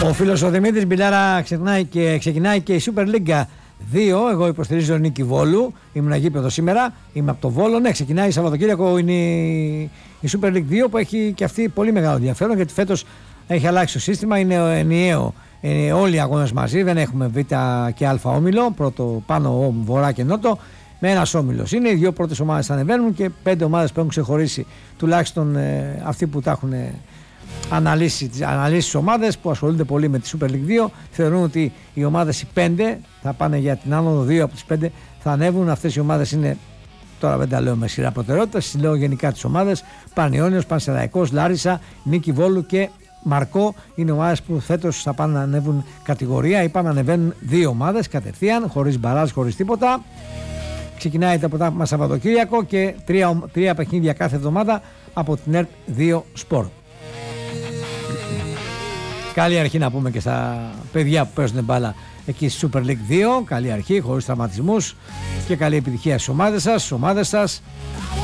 Ο φίλος ο Δημήτρης Μπιλάρα ξεκινάει και η Super League 2. Εγώ υποστηρίζω Νίκη Βόλου. Ήμουν γήπεδο σήμερα. Είμαι από το Βόλο. Ναι, ξεκινάει Σαββατοκύριακο. Είναι η Super League 2 που έχει και αυτή πολύ μεγάλο ενδιαφέρον, γιατί φέτος έχει αλλάξει το σύστημα. Είναι ενιαίο. Όλοι οι αγώνες μαζί. Δεν έχουμε Β και Α όμιλο. Πρώτο πάνω βορρά και νότο. Με ένας όμιλος. Είναι οι δύο πρώτες ομάδες θα ανεβαίνουν και 5 ομάδες που έχουν ξεχωρίσει, τουλάχιστον αυτοί που τα έχουν αναλύσει τις ομάδες που ασχολούνται πολύ με τη Super League 2. Θεωρούν ότι οι ομάδες οι 5 θα πάνε για την άνοδο, 2 από τις 5 θα ανέβουν. Αυτές οι ομάδες είναι, τώρα δεν τα λέω με σειρά προτεραιότητας, λέω γενικά τις ομάδες. Πανιόνιος, Πανσεραϊκός, Λάρισα, Νίκη Βόλου και Μαρκό είναι ομάδες που φέτος θα πάνε να ανέβουν κατηγορία. Είπαμε να ανεβαίνουν 2 ομάδες κατευθείαν, χωρίς μπαράζ, χωρίς τίποτα. Ξεκινάει το πρωτάθλημα Σαββατοκύριακο και 3 παιχνίδια κάθε εβδομάδα από την ΕΡΤ 2 Sport. Καλή αρχή να πούμε και στα παιδιά που παίζουν μπάλα εκεί στη Super League 2. Καλή αρχή, χωρίς τραυματισμούς και καλή επιτυχία στις ομάδες σας.